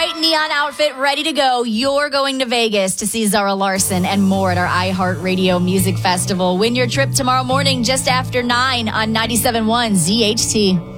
bright neon outfit ready to go. You're going to Vegas to see Zara Larsson and more at our iHeartRadio Music Festival. Win your trip tomorrow morning just after 9 on 97.1 ZHT.